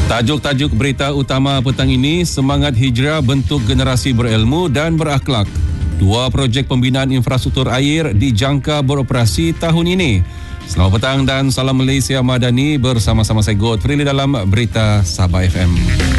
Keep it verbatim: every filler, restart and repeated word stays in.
Tajuk-tajuk berita utama petang ini, semangat hijrah bentuk generasi berilmu dan berakhlak. Dua projek pembinaan infrastruktur air dijangka beroperasi tahun ini. Selamat petang dan salam Malaysia Madani, bersama-sama saya Godfrey dalam Berita Sabah F M.